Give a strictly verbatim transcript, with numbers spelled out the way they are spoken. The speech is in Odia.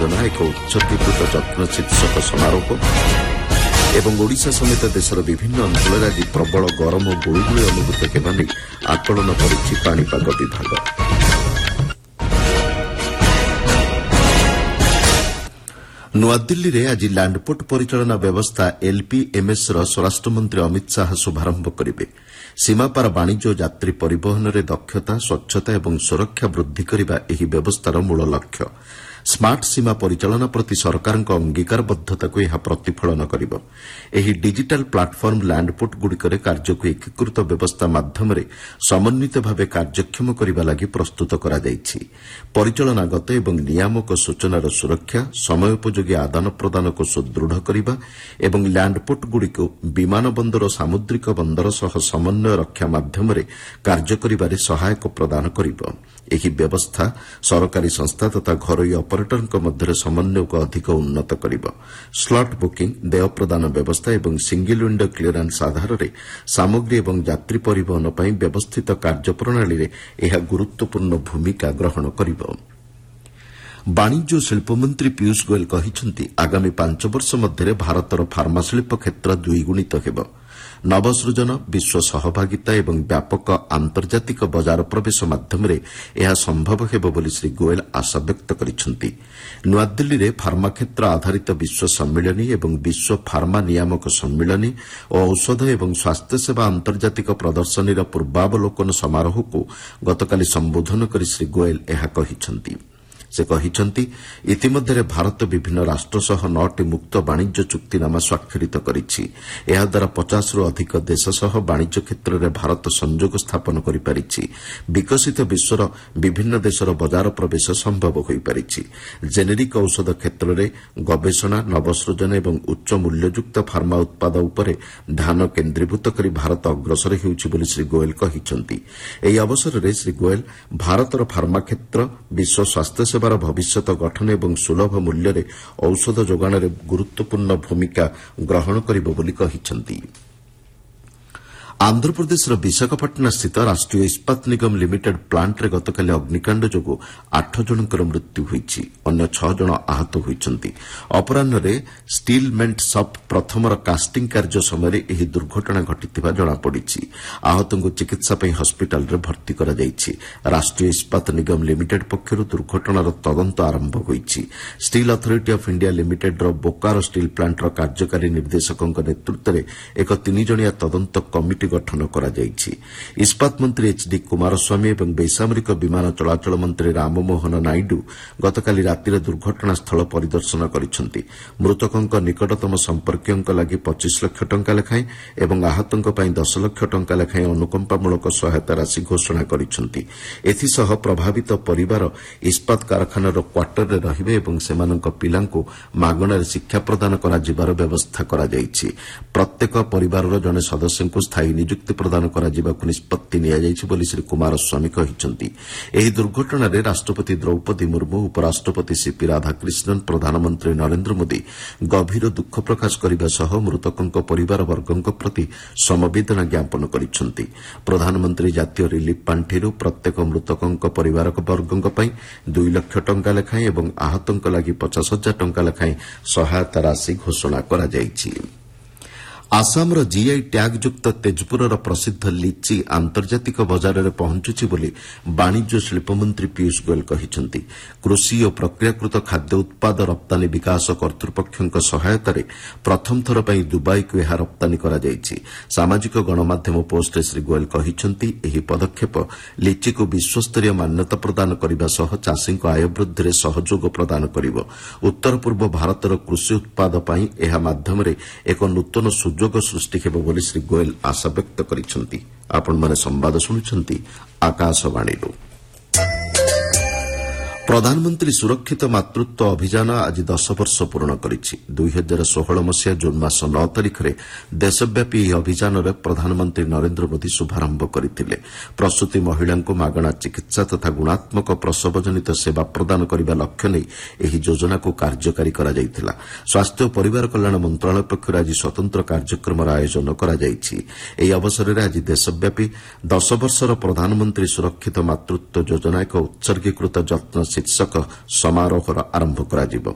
ଯୋଜନା ଏକ ଉତ୍ସର୍ଗୀକୃତ ଯତ୍ନ ଶୀର୍ଷକ ସମାରୋହ ଏବଂ ଓଡ଼ିଶା ସମେତ ଦେଶର ବିଭିନ୍ନ ଅଞ୍ଚଳରେ ଆଜି ପ୍ରବଳ ଗରମ ଓ ଗୁଳୁଗୁଳି ଅନୁଭୂତ ହେବା ନେଇ ଆକଳନ କରିଛି ପାଣିପାଗ ବିଭାଗ। ନୂଆଦିଲ୍ଲୀରେ ଆଜି ଲ୍ୟାଣ୍ଡପୋର୍ଟ ପରିଚାଳନା ବ୍ୟବସ୍ଥା ଏଲ୍ପିଏମ୍ଏସ୍ର ସ୍ୱରାଷ୍ଟ୍ରମନ୍ତ୍ରୀ ଅମିତ ଶାହା ଶୁଭାରମ୍ଭ କରିବେ। ସୀମାପାର ବାଣିଜ୍ୟ ଓ ଯାତ୍ରୀ ପରିବହନରେ ଦକ୍ଷତା, ସ୍ୱଚ୍ଛତା ଏବଂ ସୁରକ୍ଷା ବୃଦ୍ଧି କରିବା ଏହି ବ୍ୟବସ୍ଥାର ମୂଳ ଲକ୍ଷ୍ୟ। ସ୍ମାର୍ଟ ସୀମା ପରିଚାଳନା ପ୍ରତି ସରକାରଙ୍କ ଅଙ୍ଗୀକାରବଦ୍ଧତାକୁ ଏହା ପ୍ରତିଫଳନ କରିବ। ଏହି ଡିଜିଟାଲ ପ୍ଲାଟଫର୍ମ ଲ୍ୟାଣ୍ଡପୋର୍ଟଗୁଡ଼ିକରେ କାର୍ଯ୍ୟକୁ ଏକୀକୃତ ବ୍ୟବସ୍ଥା ମାଧ୍ୟମରେ ସମନ୍ୱିତ ଭାବେ କାର୍ଯ୍ୟକ୍ଷମ କରିବା ଲାଗି ପ୍ରସ୍ତୁତ କରାଯାଇଛି। ପରିଚାଳନାଗତ ଏବଂ ନିୟାମକ ସୂଚନାର ସୁରକ୍ଷା, ସମୟୋପଯୋଗୀ ଆଦାନ ପ୍ରଦାନକୁ ସୁଦୃଢ଼ କରିବା ଏବଂ ଲ୍ୟାଣ୍ଡପୋର୍ଟଗୁଡ଼ିକୁ ବିମାନ ବନ୍ଦର ଓ ସାମୁଦ୍ରିକ ବନ୍ଦର ସହ ସମନ୍ୱୟ ରକ୍ଷା ମାଧ୍ୟମରେ କାର୍ଯ୍ୟ କରିବାରେ ସହାୟକ ପ୍ରଦାନ କରିବ। ଏହି ବ୍ୟବସ୍ଥା ସରକାରୀ ସଂସ୍ଥା ତଥା ଘରୋଇ ଅପରେଟରଙ୍କ ମଧ୍ୟରେ ସମନ୍ୱୟକୁ ଅଧିକ ଉନ୍ନତ କରିବ। ସ୍ଲଟ୍ ବୁକିଂ, ଦେୟ ପ୍ରଦାନ ବ୍ୟବସ୍ଥା ଏବଂ ସିଙ୍ଗିଲ୍ ୱିଣ୍ଡୋ କ୍ଲିୟରାନ୍ସ ଆଧାରରେ ସାମଗ୍ରୀ ଏବଂ ଯାତ୍ରୀ ପରିବହନ ପାଇଁ ବ୍ୟବସ୍ଥିତ କାର୍ଯ୍ୟପ୍ରଣାଳୀରେ ଏହା ଗୁରୁତ୍ୱପୂର୍ଣ୍ଣ ଭୂମିକା ଗ୍ରହଣ କରିବ। ବାଣିଜ୍ୟ ଓ ଶିଳ୍ପମନ୍ତ୍ରୀ ପୀୟୁଷ ଗୋୟଲ କହିଛନ୍ତି ଆଗାମୀ ପାଞ୍ଚ ବର୍ଷ ମଧ୍ୟରେ ଭାରତର ଫାର୍ମାଶିଳ୍ପ କ୍ଷେତ୍ର ଦ୍ୱିଗୁଣିତ ହେବ। ନବସୃଜନ, ବିଶ୍ୱ ସହଭାଗିତା ଏବଂ ବ୍ୟାପକ ଆନ୍ତର୍ଜାତିକ ବଜାର ପ୍ରବେଶ ମାଧ୍ୟମରେ ଏହା ସମ୍ଭବ ହେବ ବୋଲି ଶ୍ରୀ ଗୋୟଲ ଆଶାବ୍ୟକ୍ତ କରିଛନ୍ତି। ନୂଆଦିଲ୍ଲୀରେ ଫାର୍ମା କ୍ଷେତ୍ର ଆଧାରିତ ବିଶ୍ୱ ସମ୍ମିଳନୀ ଏବଂ ବିଶ୍ୱ ଫାର୍ମା ନିୟାମକ ସମ୍ମିଳନୀ ଓ ଔଷଧ ଏବଂ ସ୍ୱାସ୍ଥ୍ୟସେବା ଆନ୍ତର୍ଜାତିକ ପ୍ରଦର୍ଶନୀର ପୂର୍ବାବଲୋକନ ସମାରୋହକୁ ଗତକାଲି ସମ୍ବୋଧନ କରି ଶ୍ରୀ ଗୋୟଲ ଏହା କହିଛନ୍ତି। ସେ କହିଛନ୍ତି ଇତିମଧ୍ୟରେ ଭାରତ ବିଭିନ୍ନ ରାଷ୍ଟ୍ର ସହ ନଅଟି ମୁକ୍ତ ବାଣିଜ୍ୟ ଚୁକ୍ତିନାମା ସ୍ୱାକ୍ଷରିତ କରିଛି। ଏହାଦ୍ୱାରା ପଚାଶରୁ ଅଧିକ ଦେଶ ସହ ବାଣିଜ୍ୟ କ୍ଷେତ୍ରରେ ଭାରତ ସଂଯୋଗ ସ୍ଥାପନ କରିପାରିଛି। ବିକଶିତ ବିଶ୍ୱର ବିଭିନ୍ନ ଦେଶର ବଜାର ପ୍ରବେଶ ସମ୍ଭବ ହୋଇପାରିଛି। ଜେନେରିକ୍ ଔଷଧ କ୍ଷେତ୍ରରେ ଗବେଷଣା, ନବସୃଜନ ଏବଂ ଉଚ୍ଚ ମୂଲ୍ୟଯୁକ୍ତ ଫାର୍ମା ଉତ୍ପାଦ ଉପରେ ଧ୍ୟାନ କେନ୍ଦ୍ରୀଭୂତ କରି ଭାରତ ଅଗ୍ରସର ହେଉଛି ବୋଲି ଶ୍ରୀ ଗୋୟଲ କହିଛନ୍ତି। ଏହି ଅବସରରେ ଶ୍ରୀ ଗୋୟଲ ଭାରତର ଫାର୍ମା କ୍ଷେତ୍ର ବିଶ୍ୱ ସ୍ୱାସ୍ଥ୍ୟସେବା ଭବିଷ୍ୟତ ଗଠନ ଏବଂ ସୁଲଭ ମୂଲ୍ୟରେ ଔଷଧ ଯୋଗାଣରେ ଗୁରୁତ୍ୱପୂର୍ଣ୍ଣ ଭୂମିକା ଗ୍ରହଣ କରିବ ବୋଲି କହିଛନ୍ତି। ଆନ୍ଧ୍ରପ୍ରଦେଶର ବିଶାଖାପାଟଣାସ୍ଥିତ ରାଷ୍ଟ୍ରୀୟ ଇସ୍ପାତ ନିଗମ ଲିମିଟେଡ୍ ପ୍ଲାଣ୍ଟରେ ଗତକାଲି ଅଗ୍ନିକାଣ୍ଡ ଯୋଗୁଁ ଆଠ ଜଣଙ୍କର ମୃତ୍ୟୁ ହୋଇଛି। ଅନ୍ୟ ଛଅ ଜଣ ଆହତ ହୋଇଛନ୍ତି। ଅପରାହ୍ନରେ ଷ୍ଟିଲ୍ ମେଣ୍ଟ ସପ୍ ପ୍ରଥମର କାଷ୍ଟିଂ କାର୍ଯ୍ୟ ସମୟରେ ଏହି ଦୁର୍ଘଟଣା ଘଟିଥିବା ଜଣାପଡ଼ିଛି। ଆହତଙ୍କୁ ଚିକିତ୍ସା ପାଇଁ ହସ୍କିଟାଲରେ ଭର୍ତ୍ତି କରାଯାଇଛି। ରାଷ୍ଟ୍ରୀୟ ଇସ୍ପାତ ନିଗମ ଲିମିଟେଡ୍ ପକ୍ଷରୁ ଦୁର୍ଘଟଣାର ତଦନ୍ତ ଆରମ୍ଭ ହୋଇଛି। ଷ୍ଟିଲ୍ ଅଥରିଟି ଅଫ୍ ଇଣ୍ଡିଆ ଲିମିଟେଡ୍ର ବୋକାରୋ ଷ୍ଟିଲ୍ ପ୍ଲାଣ୍ଟର କାର୍ଯ୍ୟକାରୀ ନିର୍ଦ୍ଦେଶକଙ୍କ ନେତୃତ୍ୱରେ ଏକ ତିନିଜଣିଆ ତଦନ୍ତ କମିଟି ଗଠନ କରାଯାଇଛି। ଇସ୍ପାତ ମନ୍ତ୍ରୀ ଏଚ୍ଡି କୁମାରସ୍ୱାମୀ ଏବଂ ବେସାମରିକ ବିମାନ ଚଳାଚଳ ମନ୍ତ୍ରୀ ରାମମୋହନ ନାଇଡୁ ଗତକାଲି ରାତିରେ ଦୁର୍ଘଟଣାସ୍ଥଳ ପରିଦର୍ଶନ କରିଛନ୍ତି। ମୃତକଙ୍କ ନିକଟତମ ସମ୍ପର୍କୀୟଙ୍କ ଲାଗି ପଚିଶ ଲକ୍ଷ ଟଙ୍କା ଲେଖାଏଁ ଏବଂ ଆହତଙ୍କ ପାଇଁ ଦଶ ଲକ୍ଷ ଟଙ୍କା ଲେଖାଏଁ ଅନୁକମ୍ପାମୂଳକ ସହାୟତା ରାଶି ଘୋଷଣା କରିଛନ୍ତି। ଏଥିସହ ପ୍ରଭାବିତ ପରିବାର ଇସ୍ପାତ କାରଖାନାର କ୍ୱାର୍ଟରରେ ରହିବେ ଏବଂ ସେମାନଙ୍କ ପିଲାଙ୍କୁ ମାଗଣାରେ ଶିକ୍ଷା ପ୍ରଦାନ କରାଯିବାର ବ୍ୟବସ୍ଥା କରାଯାଇଛି। ପ୍ରତ୍ୟେକ ପରିବାରର ଜଣେ ସଦସ୍ୟଙ୍କୁ ସ୍ଥାୟୀ ନିଯୁକ୍ତି ପ୍ରଦାନ କରାଯିବାକୁ ନିଷ୍ପତ୍ତି ନିଆଯାଇଛି ବୋଲି ଶ୍ରୀ କୁମାରସ୍ୱାମୀ କହିଛନ୍ତି। ଏହି ଦୁର୍ଘଟଣାରେ ରାଷ୍ଟ୍ରପତି ଦ୍ରୌପଦୀ ମୁର୍ମୁ, ଉପରାଷ୍ଟ୍ରପତି ସିପି ରାଧାକ୍ରିଷ୍ଣନ୍, ପ୍ରଧାନମନ୍ତ୍ରୀ ନରେନ୍ଦ୍ର ମୋଦି ଗଭୀର ଦୁଃଖ ପ୍ରକାଶ କରିବା ସହ ମୃତକଙ୍କ ପରିବାରବର୍ଗଙ୍କ ପ୍ରତି ସମବେଦନା ଜ୍ଞାପନ କରିଛନ୍ତି। ପ୍ରଧାନମନ୍ତ୍ରୀ ଜାତୀୟ ରିଲିଫ୍ ପାଣ୍ଠିରୁ ପ୍ରତ୍ୟେକ ମୃତକଙ୍କ ପରିବାରବର୍ଗଙ୍କ ପାଇଁ ଦୁଇ ଲକ୍ଷ ଟଙ୍କା ଲେଖାଏଁ ଏବଂ ଆହତଙ୍କ ଲାଗି ପଚାଶ ହଜାର ଟଙ୍କା ଲେଖାଏଁ ସହାୟତା ରାଶି ଘୋଷଣା କରାଯାଇଛି। ଆସାମର ଜିଆଇ ଟ୍ୟାଗ୍ଯୁକ୍ତ ତେଜପୁରର ପ୍ରସିଦ୍ଧ ଲିଚି ଆନ୍ତର୍ଜାତିକ ବଜାରରେ ପହଞ୍ଚୁଛି ବୋଲି ବାଣିଜ୍ୟ ଓ ଶିଳ୍ପମନ୍ତ୍ରୀ ପୀୟୁଷ ଗୋୟଲ କହିଛନ୍ତି। କୃଷି ଓ ପ୍ରକ୍ରିୟାକୃତ ଖାଦ୍ୟ ଉତ୍ପାଦ ରପ୍ତାନୀ ବିକାଶ କର୍ତ୍ତୃପକ୍ଷଙ୍କ ସହାୟତାରେ ପ୍ରଥମ ଥର ପାଇଁ ଦୁବାଇକୁ ଏହା ରପ୍ତାନୀ କରାଯାଇଛି। ସାମାଜିକ ଗଣମାଧ୍ୟମ ପୋଷ୍ଟରେ ଶ୍ରୀ ଗୋୟଲ କହିଛନ୍ତି ଏହି ପଦକ୍ଷେପ ଲିଚିକୁ ବିଶ୍ୱସ୍ତରୀୟ ମାନ୍ୟତା ପ୍ରଦାନ କରିବା ସହ ଚାଷୀଙ୍କ ଆୟ ବୃଦ୍ଧିରେ ସହଯୋଗ ପ୍ରଦାନ କରିବ। ଉତ୍ତର ପୂର୍ବ ଭାରତର କୃଷି ଉତ୍ପାଦ ପାଇଁ ଏହା ମାଧ୍ୟମରେ ଏକ ନୂତନ ସୁଯୋଗ ସୃଷ୍ଟି ହେବ ବୋଲି ଶ୍ରୀ ଗୋୟଲ ଆଶାବ୍ୟକ୍ତ କରିଛନ୍ତି। ଆପଣମାନେ ସମ୍ବାଦ ଶୁଣୁଛନ୍ତି ଆକାଶବାଣୀରୁ। ପ୍ରଧାନମନ୍ତ୍ରୀ ସୁରକ୍ଷିତ ମାତୃତ୍ୱ ଅଭିଯାନ ଆଜି ଦଶ ବର୍ଷ ପୂରଣ କରିଛି। ଦୁଇ ହଜାର ଷୋହଳ ମସିହା ଜୁନ୍ ମାସ ନଅ ତାରିଖରେ ଦେଶବ୍ୟାପୀ ଏହି ଅଭିଯାନର ପ୍ରଧାନମନ୍ତ୍ରୀ ନରେନ୍ଦ୍ର ମୋଦି ଶୁଭାରମ୍ଭ କରିଥିଲେ। ପ୍ରସୂତି ମହିଳାଙ୍କୁ ମାଗଣା ଚିକିତ୍ସା ତଥା ଗୁଣାତ୍ମକ ପ୍ରସବଜନିତ ସେବା ପ୍ରଦାନ କରିବା ଲକ୍ଷ୍ୟ ନେଇ ଏହି ଯୋଜନାକୁ କାର୍ଯ୍ୟକାରୀ କରାଯାଇଥିଲା। ସ୍ୱାସ୍ଥ୍ୟ ଓ ପରିବାର କଲ୍ୟାଣ ମନ୍ତ୍ରଣାଳୟ ପକ୍ଷରୁ ଆଜି ସ୍ୱତନ୍ତ୍ର କାର୍ଯ୍ୟକ୍ରମର ଆୟୋଜନ କରାଯାଇଛି। ଏହି ଅବସରରେ ଆଜି ଦେଶବ୍ୟାପୀ ଦଶ ବର୍ଷର ପ୍ରଧାନମନ୍ତ୍ରୀ ସୁରକ୍ଷିତ ମାତୃତ୍ୱ ଯୋଜନା ଏକ ଉତ୍ସର୍ଗୀକୃତ ଯତ୍ନ ଶୀର୍ଷକ ସମାରୋହର ଆରମ୍ଭ କରାଯିବ।